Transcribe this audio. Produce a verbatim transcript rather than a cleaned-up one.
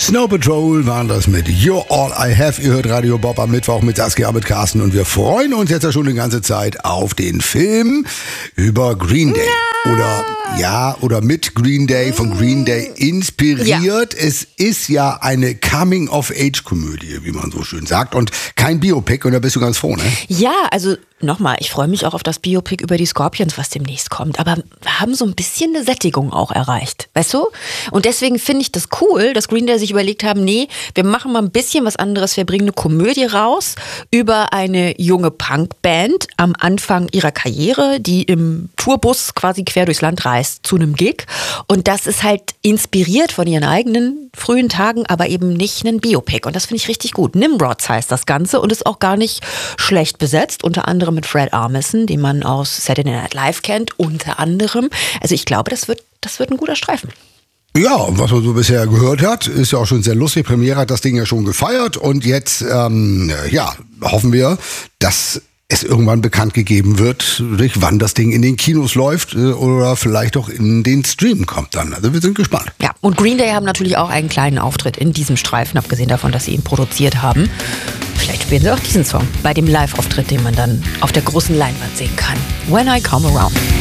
Snow Patrol waren das mit You're All I Have. Ihr hört Radio Bob am Mittwoch mit Saskia, mit Carsten und wir freuen uns jetzt ja schon die ganze Zeit auf den Film über Green Day. Ja. Oder ja, oder mit Green Day, von Green Day inspiriert. Ja. Es ist ja eine Coming-of-Age-Komödie, wie man so schön sagt, und kein Biopic, und da bist du ganz froh, ne? Ja, also nochmal, ich freue mich auch auf das Biopic über die Scorpions, was demnächst kommt. Aber wir haben so ein bisschen eine Sättigung auch erreicht, weißt du? Und deswegen finde ich das cool, dass Green Day sich überlegt haben, nee, wir machen mal ein bisschen was anderes. Wir bringen eine Komödie raus über eine junge Punkband am Anfang ihrer Karriere, die im Tourbus quasi quer durchs Land reist zu einem Gig. Und das ist halt inspiriert von ihren eigenen frühen Tagen, aber eben nicht ein Biopic. Und das finde ich richtig gut. Nimrods heißt das Ganze und ist auch gar nicht schlecht besetzt. Unter anderem mit Fred Armisen, den man aus Saturday Night Live kennt, unter anderem. Also ich glaube, das wird, das wird ein guter Streifen. Ja, was man so bisher gehört hat, ist ja auch schon sehr lustig. Premiere hat das Ding ja schon gefeiert und jetzt, ähm, ja, hoffen wir, dass es irgendwann bekannt gegeben wird, wann das Ding in den Kinos läuft oder vielleicht auch in den Stream kommt dann. Also wir sind gespannt. Ja, und Green Day haben natürlich auch einen kleinen Auftritt in diesem Streifen, abgesehen davon, dass sie ihn produziert haben. Vielleicht spielen sie auch diesen Song bei dem Live-Auftritt, den man dann auf der großen Leinwand sehen kann. When I Come Around.